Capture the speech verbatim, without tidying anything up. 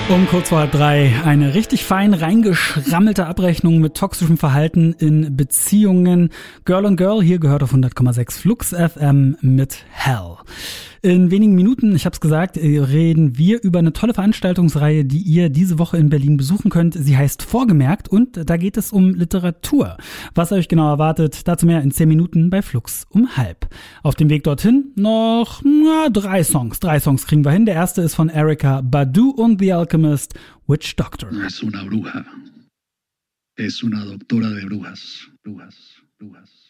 Um kurz vor halb drei eine richtig fein reingeschrammelte Abrechnung mit toxischem Verhalten in Beziehungen. Girl on Girl, hier gehört auf hundert Komma sechs Flux F M mit Hell. In wenigen Minuten, ich habe es gesagt, reden wir über eine tolle Veranstaltungsreihe, die ihr diese Woche in Berlin besuchen könnt. Sie heißt Vorgemerkt und da geht es um Literatur. Was euch genau erwartet, dazu mehr in zehn Minuten bei Flux um halb. Auf dem Weg dorthin noch na, drei Songs. Drei Songs kriegen wir hin. Der erste ist von Erykah Badu und The Alchemist, Witch Doctor. Es una bruja. Es una doctora de brujas. Brujas. Brujas.